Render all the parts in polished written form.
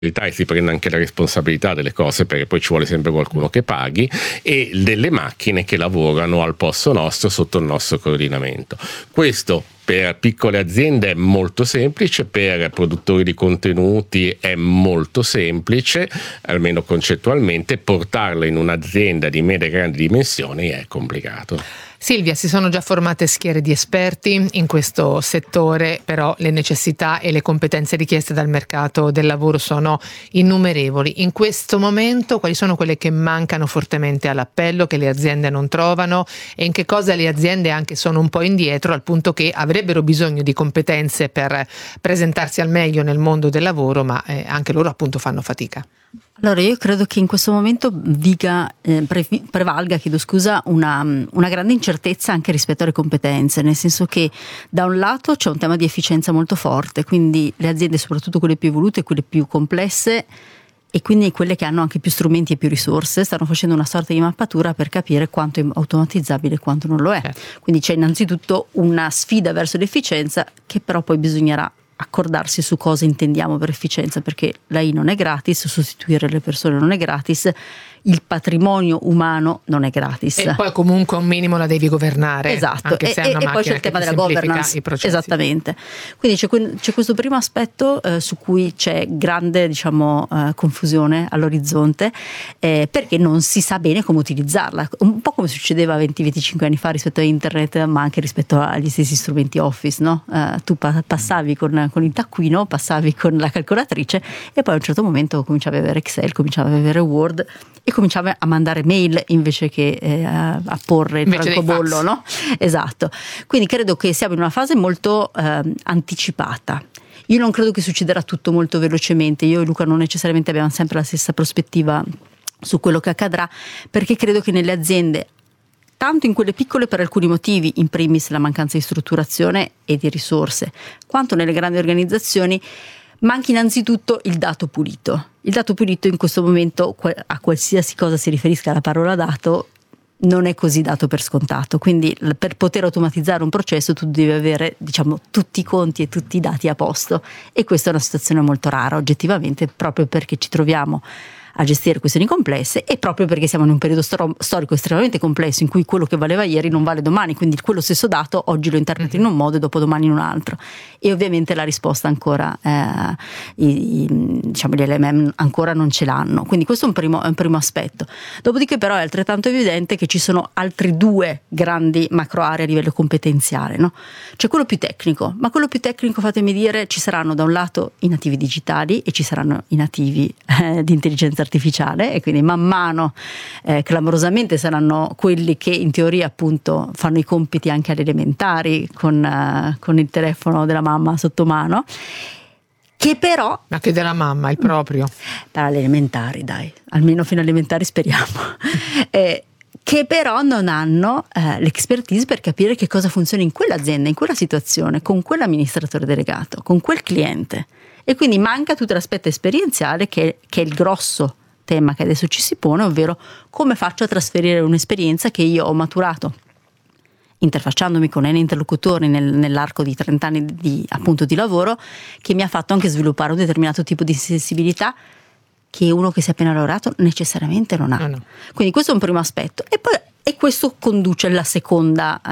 e si prende anche la responsabilità delle cose, perché poi ci vuole sempre qualcuno che paghi, e delle macchine che lavorano al posto nostro sotto il nostro coordinamento. Questo per piccole aziende è molto semplice, per produttori di contenuti è molto semplice, almeno concettualmente. Portarla in un'azienda di medie e grandi dimensioni è complicato. Silvia, si sono già formate schiere di esperti in questo settore, però le necessità e le competenze richieste dal mercato del lavoro sono innumerevoli. In questo momento quali sono quelle che mancano fortemente all'appello, che le aziende non trovano, e in che cosa le aziende anche sono un po' indietro, al punto che avrebbero bisogno di competenze per presentarsi al meglio nel mondo del lavoro, ma anche loro appunto fanno fatica? Allora, io credo che in questo momento prevalga, una grande incertezza anche rispetto alle competenze, nel senso che da un lato c'è un tema di efficienza molto forte, quindi le aziende, soprattutto quelle più evolute, quelle più complesse, e quindi quelle che hanno anche più strumenti e più risorse, stanno facendo una sorta di mappatura per capire quanto è automatizzabile e quanto non lo è. Quindi c'è innanzitutto una sfida verso l'efficienza, che però poi bisognerà accordarsi su cosa intendiamo per efficienza, perché l'AI non è gratis, sostituire le persone non è gratis, il patrimonio umano non è gratis. E poi comunque un minimo la devi governare. Esatto, anche se è una e poi c'è il tema della governance. Esattamente. Quindi c'è questo primo aspetto su cui c'è grande, confusione all'orizzonte, perché non si sa bene come utilizzarla, un po' come succedeva 20-25 anni fa rispetto a internet, ma anche rispetto agli stessi strumenti Office, no? Tu passavi con il taccuino, passavi con la calcolatrice, e poi a un certo momento cominciavi ad avere Excel, cominciavi ad avere Word, e cominciavi a mandare mail invece che a porre il francobollo, no? Esatto. Quindi credo che siamo in una fase molto anticipata. Io non credo che succederà tutto molto velocemente. Io e Luca non necessariamente abbiamo sempre la stessa prospettiva su quello che accadrà, perché credo che nelle aziende, tanto in quelle piccole per alcuni motivi, in primis la mancanza di strutturazione e di risorse, quanto nelle grandi organizzazioni, manchi innanzitutto il dato pulito. Il dato pulito in questo momento, a qualsiasi cosa si riferisca alla parola dato, non è così dato per scontato. Quindi per poter automatizzare un processo tu devi avere, tutti i conti e tutti i dati a posto, e questa è una situazione molto rara oggettivamente, proprio perché ci troviamo a gestire questioni complesse, e proprio perché siamo in un periodo storico estremamente complesso in cui quello che valeva ieri non vale domani, quindi quello stesso dato oggi lo interpreti in un modo e dopodomani in un altro, e ovviamente la risposta ancora gli LLM ancora non ce l'hanno, quindi questo è un primo aspetto. Dopodiché però è altrettanto evidente che ci sono altri due grandi macro aree a livello competenziale, no? C'è quello più tecnico, ma quello più tecnico, fatemi dire, ci saranno da un lato i nativi digitali e ci saranno i nativi di intelligenza artificiale, e quindi man mano clamorosamente saranno quelli che in teoria appunto fanno i compiti anche alle elementari con il telefono della mamma sotto mano, che però... Ma che della mamma, il proprio? Per le elementari, dai, almeno fino alle elementari speriamo. Che però non hanno l'expertise per capire che cosa funziona in quell'azienda, in quella situazione, con quell'amministratore delegato, con quel cliente. E quindi manca tutto l'aspetto esperienziale che è il grosso tema che adesso ci si pone, ovvero come faccio a trasferire un'esperienza che io ho maturato interfacciandomi con N interlocutori nell'arco di 30 anni di lavoro, che mi ha fatto anche sviluppare un determinato tipo di sensibilità che uno che si è appena laureato necessariamente non ha. No. Quindi questo è un primo aspetto. E questo conduce alla seconda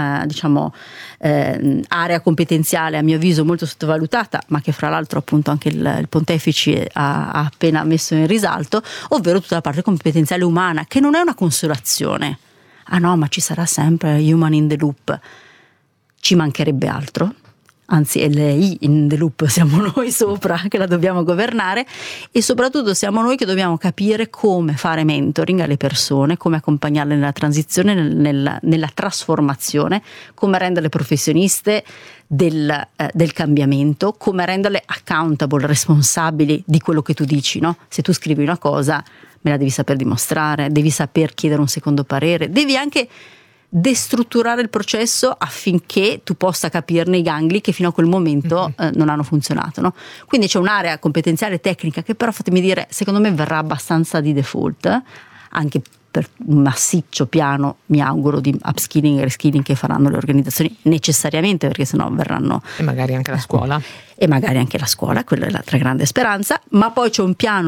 area competenziale, a mio avviso molto sottovalutata, ma che fra l'altro appunto anche il Pontefici ha appena messo in risalto, ovvero tutta la parte competenziale umana, che non è una consolazione. Ah no, ma ci sarà sempre human in the loop. Ci mancherebbe altro. Anzi, è lei in the loop, siamo noi sopra che la dobbiamo governare, e soprattutto siamo noi che dobbiamo capire come fare mentoring alle persone, come accompagnarle nella transizione, nella trasformazione, come renderle professioniste del cambiamento, come renderle accountable, responsabili di quello che tu dici, no? Se tu scrivi una cosa, me la devi saper dimostrare, devi saper chiedere un secondo parere, devi anche destrutturare il processo affinché tu possa capirne i gangli che fino a quel momento non hanno funzionato, no? Quindi c'è un'area competenziale tecnica che però, fatemi dire, secondo me verrà abbastanza di default, anche per un massiccio piano, mi auguro, di upskilling e reskilling che faranno le organizzazioni necessariamente, perché sennò verranno... E magari anche la scuola. E magari anche la scuola, quella è l'altra grande speranza, ma poi c'è un piano